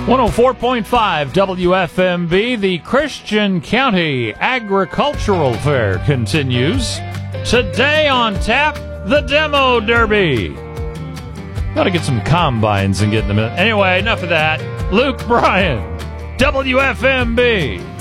104.5 WFMB, the Christian County Agricultural Fair continues. Today on tap, the Demo Derby. Got to get some combines and get in the middle. Anyway, enough of that. Luke Bryan, WFMB.